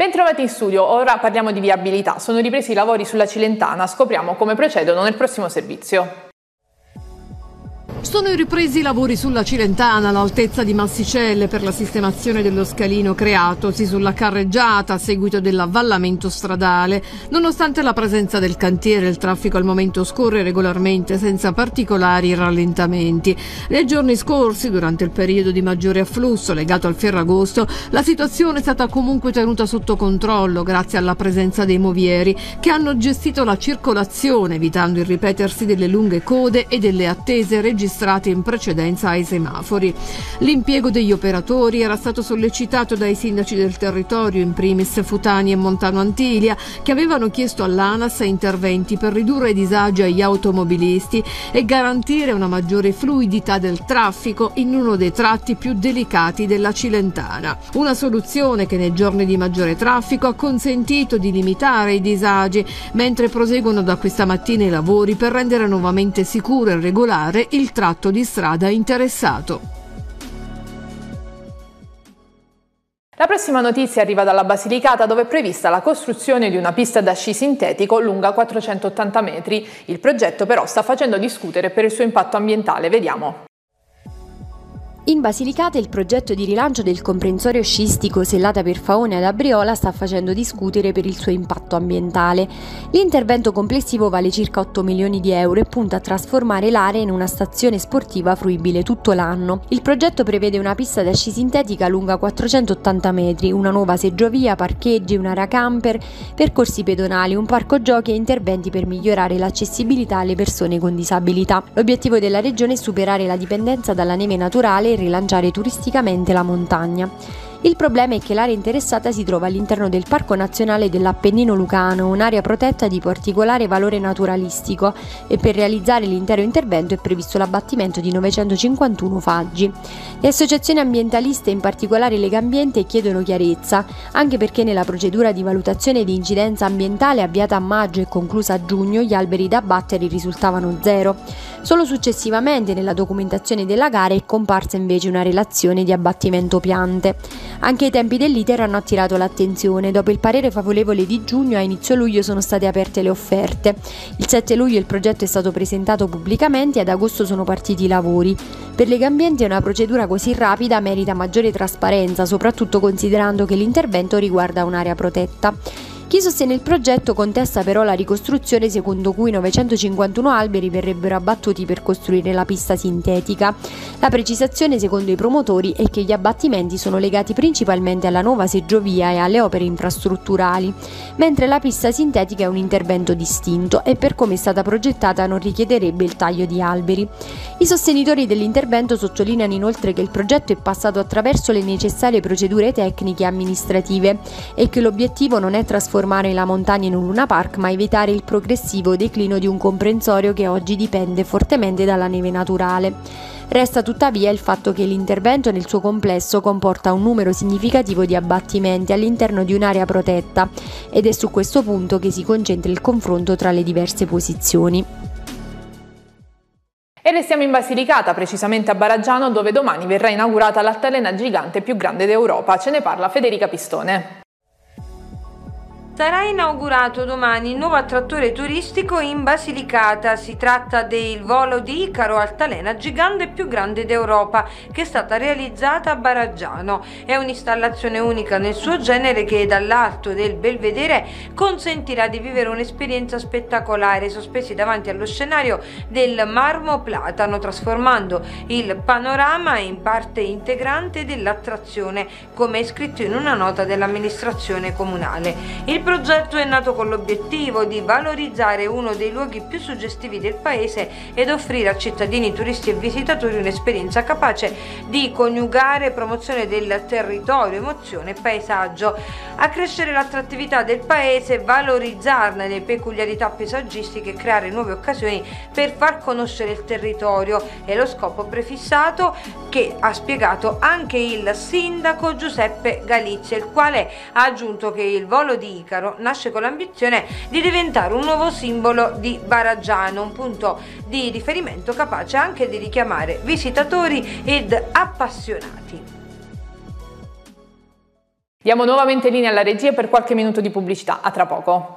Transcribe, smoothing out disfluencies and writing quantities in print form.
Bentrovati in studio, ora parliamo di viabilità. Sono ripresi i lavori sulla Cilentana, scopriamo come procedono nel prossimo servizio. Sono ripresi i lavori sulla Cilentana all'altezza di Massicelle per la sistemazione dello scalino creatosi sulla carreggiata a seguito dell'avvallamento stradale. Nonostante la presenza del cantiere, il traffico al momento scorre regolarmente senza particolari rallentamenti. Nei giorni scorsi, durante il periodo di maggiore afflusso legato al Ferragosto, la situazione è stata comunque tenuta sotto controllo grazie alla presenza dei movieri che hanno gestito la circolazione, evitando il ripetersi delle lunghe code e delle attese registrate in precedenza ai semafori. L'impiego degli operatori era stato sollecitato dai sindaci del territorio, in primis Futani e Montano Antilia, che avevano chiesto all'ANAS interventi per ridurre i disagi agli automobilisti e garantire una maggiore fluidità del traffico in uno dei tratti più delicati della Cilentana. Una soluzione che nei giorni di maggiore traffico ha consentito di limitare i disagi, mentre proseguono da questa mattina i lavori per rendere nuovamente sicuro e regolare il tratto di strada interessato. La prossima notizia arriva dalla Basilicata, dove è prevista la costruzione di una pista da sci sintetico lunga 480 metri. Il progetto però sta facendo discutere per il suo impatto ambientale. Vediamo. In Basilicata il progetto di rilancio del comprensorio sciistico Sellata per Faone ad Abriola sta facendo discutere per il suo impatto ambientale. L'intervento complessivo vale circa 8 milioni di euro e punta a trasformare l'area in una stazione sportiva fruibile tutto l'anno. Il progetto prevede una pista da sci sintetica lunga 480 metri, una nuova seggiovia, parcheggi, un'area camper, percorsi pedonali, un parco giochi e interventi per migliorare l'accessibilità alle persone con disabilità. L'obiettivo della regione è superare la dipendenza dalla neve naturale e rilanciare turisticamente la montagna. Il problema è che l'area interessata si trova all'interno del Parco Nazionale dell'Appennino Lucano, un'area protetta di particolare valore naturalistico, e per realizzare l'intero intervento è previsto l'abbattimento di 951 faggi. Le associazioni ambientaliste, in particolare Legambiente, chiedono chiarezza, anche perché nella procedura di valutazione di incidenza ambientale avviata a maggio e conclusa a giugno gli alberi da abbattere risultavano zero. Solo successivamente nella documentazione della gara è comparsa invece una relazione di abbattimento piante. Anche i tempi dell'iter hanno attirato l'attenzione. Dopo il parere favorevole di giugno, a inizio luglio sono state aperte le offerte. Il 7 luglio il progetto è stato presentato pubblicamente e ad agosto sono partiti i lavori. Per Legambiente una procedura così rapida merita maggiore trasparenza, soprattutto considerando che l'intervento riguarda un'area protetta. Chi sostiene il progetto contesta però la ricostruzione secondo cui 951 alberi verrebbero abbattuti per costruire la pista sintetica. La precisazione, secondo i promotori, è che gli abbattimenti sono legati principalmente alla nuova seggiovia e alle opere infrastrutturali, mentre la pista sintetica è un intervento distinto e per come è stata progettata non richiederebbe il taglio di alberi. I sostenitori dell'intervento sottolineano inoltre che il progetto è passato attraverso le necessarie procedure tecniche e amministrative e che l'obiettivo non è trasformare la montagna in un Luna Park, ma evitare il progressivo declino di un comprensorio che oggi dipende fortemente dalla neve naturale. Resta tuttavia il fatto che l'intervento nel suo complesso comporta un numero significativo di abbattimenti all'interno di un'area protetta ed è su questo punto che si concentra il confronto tra le diverse posizioni. E restiamo in Basilicata, precisamente a Baraggiano, dove domani verrà inaugurata l'altalena gigante più grande d'Europa. Ce ne parla Federica Pistone. Sarà inaugurato domani il nuovo attrattore turistico in Basilicata. Si tratta del volo di Icaro, altalena gigante più grande d'Europa, che è stata realizzata a Baraggiano. È un'installazione unica nel suo genere che dall'alto del Belvedere consentirà di vivere un'esperienza spettacolare, sospesi davanti allo scenario del Marmo Platano, trasformando il panorama in parte integrante dell'attrazione, come è scritto in una nota dell'amministrazione comunale. Il progetto è nato con l'obiettivo di valorizzare uno dei luoghi più suggestivi del paese ed offrire a cittadini, turisti e visitatori un'esperienza capace di coniugare promozione del territorio, emozione e paesaggio, accrescere l'attrattività del paese, valorizzarne le peculiarità paesaggistiche e creare nuove occasioni per far conoscere il territorio. È lo scopo prefissato che ha spiegato anche il sindaco Giuseppe Galizia, il quale ha aggiunto che il volo di Icaro nasce con l'ambizione di diventare un nuovo simbolo di Baraggiano, un punto di riferimento capace anche di richiamare visitatori ed appassionati. Diamo nuovamente linea alla regia per qualche minuto di pubblicità. A tra poco.